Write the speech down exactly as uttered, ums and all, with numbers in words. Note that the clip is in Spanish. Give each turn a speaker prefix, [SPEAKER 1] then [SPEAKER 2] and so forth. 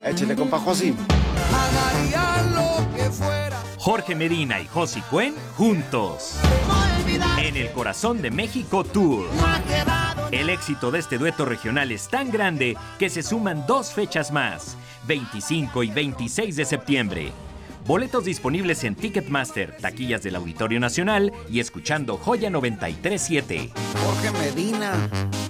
[SPEAKER 1] Échale, compa Josi.
[SPEAKER 2] Jorge Medina y Josi Cuen juntos. En el Corazón de México Tour. El éxito de este dueto regional es tan grande que se suman dos fechas más, veinticinco y veintiséis de septiembre. Boletos disponibles en Ticketmaster, taquillas del Auditorio Nacional y escuchando Joya noventa y tres punto siete.
[SPEAKER 1] Jorge Medina.